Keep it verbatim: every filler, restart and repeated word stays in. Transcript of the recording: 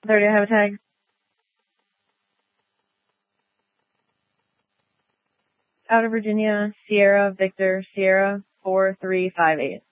thirty, I have a tag. Out of Virginia, Sierra, Victor, Sierra, four three five eight.